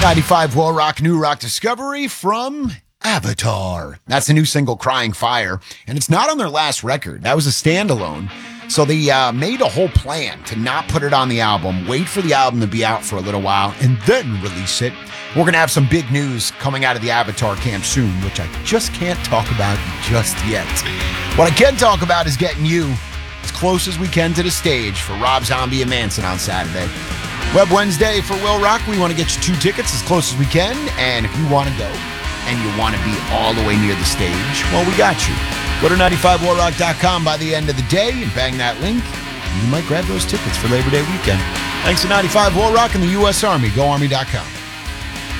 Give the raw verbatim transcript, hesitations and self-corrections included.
ninety-five Will Rock, new rock discovery from Avatar. That's the new single, Crying Fire, and it's not on their last record. That was a standalone. So they uh, made a whole plan to not put it on the album, wait for the album to be out for a little while, and then release it. We're going to have some big news coming out of the Avatar camp soon, which I just can't talk about just yet. What I can talk about is getting you as close as we can to the stage for Rob Zombie and Manson on Saturday. Web Wednesday for Will Rock. We want to get you two tickets as close as we can, and if you want to go and you want to be all the way near the stage, well, we got you. Go to ninety-five will rock dot com by the end of the day and bang that link. You might grab those tickets for Labor Day weekend. Thanks to ninety-five Will Rock and the U S Army. Go Army dot com.